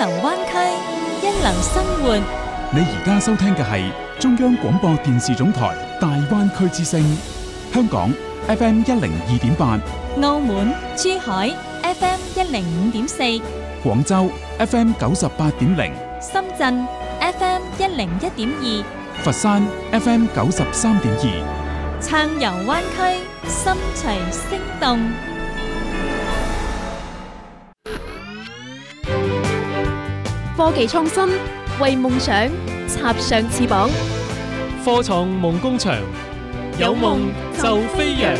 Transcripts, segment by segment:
流灣區，一流生活。 你而家收聽嘅係中央廣播電視總台大灣區之聲，香港 FM 102.8， 澳門、珠海 FM 105.4， 廣州 FM 98.0， 深圳 FM 101.2， 佛山 FM 93.2， 暢遊灣區，心隨聲動。 科技創新，為夢想插上翅膀。 科創夢工場，有夢就飛揚。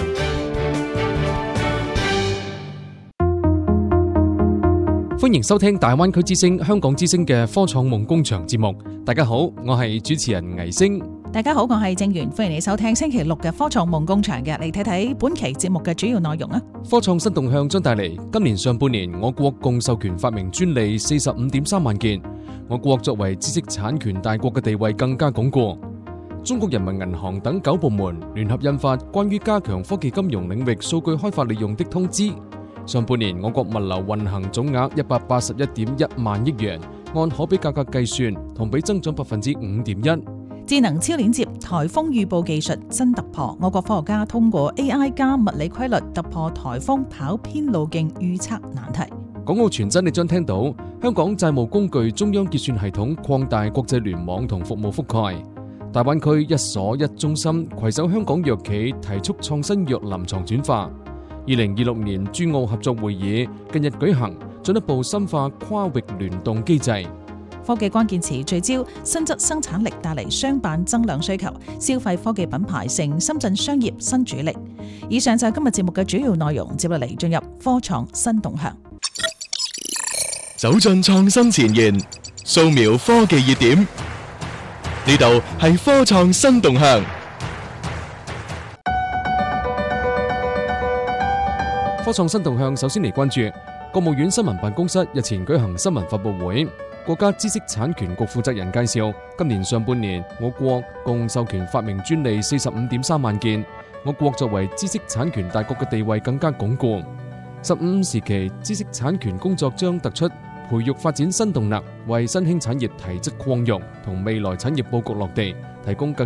歡迎收聽大灣區之聲、香港之聲嘅科創夢工場節目。大家好，我係主持人倪星。 大家好，我係正源，歡迎你收聽星期六嘅科創夢工場嘅，嚟睇睇本期節目嘅主要內容啊！ 科創新動向將帶嚟今年上半年我國共授權發明專利45.3萬件，我國作為知識產權大國嘅地位更加鞏固。中國人民銀行等9部門聯合印發關於加強科技金融領域數據開發利用的通知。上半年我國物流運行總額181.1萬億元，按可比價格計算，同比增長5.1%。 智能超鏈接颱風預報技術新突破，我國科學家通過 AI 加物理規律突破颱風跑偏路徑預測難題。 港澳傳真你將聽到香港債務工具中央結算系統擴大國際聯網同服務覆蓋。大灣區一所一中心攜手香港藥企提速創新藥臨床轉化。2026年珠澳合作會議近日舉行，進一步深化跨域聯動機制。 科技關鍵詞聚焦新質生產力帶嚟商辦增量需求，消費科技品牌成深圳商業新主力。以上就係今日節目嘅主要內容，接落嚟進入科創新動向。 走進創新前沿，掃描科技熱點，呢度係科創新動向。 科創新動向首先嚟關注國務院新聞辦公室日前舉行新聞發佈會。國家知識產權局負責人介紹，今年上半年我國共授權發明專利45.3萬件，我國作為知識產權大國嘅地位更加鞏固。15時期知識產權工作將突出培育發展新動能，為新興產業提質擴容同未來產業佈局落地提供更